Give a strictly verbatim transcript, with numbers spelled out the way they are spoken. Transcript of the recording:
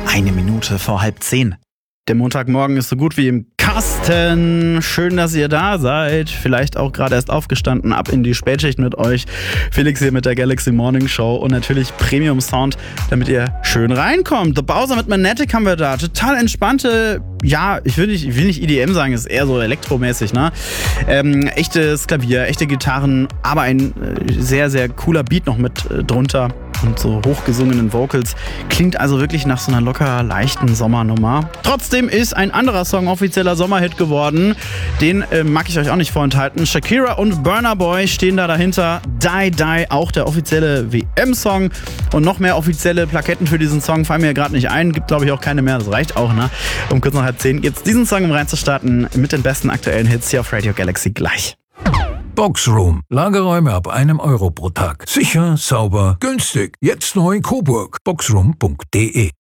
Eine Minute vor halb zehn. Der Montagmorgen ist so gut wie im Kasten. Schön, dass ihr da seid. Vielleicht auch gerade erst aufgestanden. Ab in die Spätschicht mit euch. Felix hier mit der Galaxy Morning Show und natürlich Premium Sound, damit ihr schön reinkommt. The Bowser mit Magnetic haben wir da. Total entspannte, ja, ich will nicht, ich will nicht E D M sagen, ist eher so elektromäßig, ne? Ähm, echtes Klavier, echte Gitarren, aber ein äh, sehr, sehr cooler Beat noch mit äh, drunter. Und so hochgesungenen Vocals. Klingt also wirklich nach so einer locker leichten Sommernummer. Trotzdem ist ein anderer Song offizieller Sommerhit geworden. Den äh, mag ich euch auch nicht vorenthalten. Shakira und Burna Boy stehen da dahinter. Die Die, auch der offizielle W M-Song. Und noch mehr offizielle Plaketten für diesen Song fallen mir gerade nicht ein. Gibt, glaube ich, auch keine mehr. Das reicht auch, ne? Um kurz nach halb zehn geht's diesen Song, um reinzustarten, mit den besten aktuellen Hits hier auf Radio Galaxy gleich. Boxroom. Lagerräume ab einem Euro pro Tag. Sicher, sauber, günstig. Jetzt neu in Coburg. boxroom punkt de